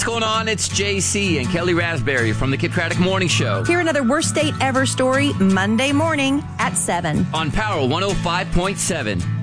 going on? It's JC and Kelly Raspberry from the Kid Craddock Morning Show. Hear another worst date ever story Monday morning at 7 on Power 105.7.